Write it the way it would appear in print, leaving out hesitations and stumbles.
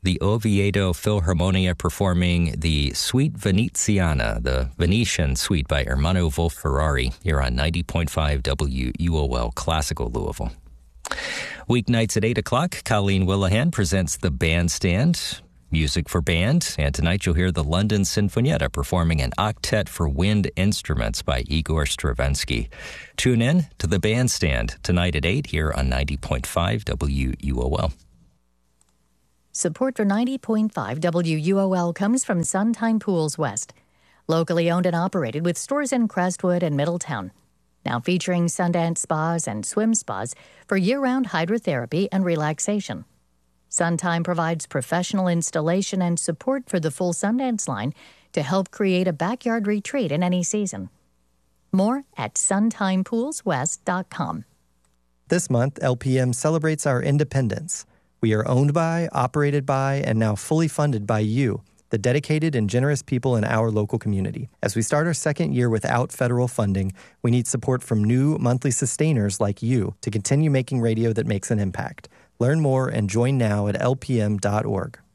The Oviedo Philharmonia performing the Suite Veneziana, the Venetian Suite by Ermanno Wolf-Ferrari, here on 90.5 WUOL Classical Louisville. Weeknights at 8 o'clock, Colleen Willihan presents The Bandstand, music for band, and tonight you'll hear the London Sinfonietta performing an octet for wind instruments by Igor Stravinsky. Tune in to The Bandstand tonight at 8 here on 90.5 WUOL. Support for 90.5 WUOL comes from Suntime Pools West, locally owned and operated with stores in Crestwood and Middletown. Now featuring Sundance spas and swim spas for year-round hydrotherapy and relaxation. Suntime provides professional installation and support for the full Sundance line to help create a backyard retreat in any season. More at suntimepoolswest.com. This month, LPM celebrates our independence. We are owned by, operated by, and now fully funded by you, the dedicated and generous people in our local community. As we start our second year without federal funding, we need support from new monthly sustainers like you to continue making radio that makes an impact. Learn more and join now at lpm.org.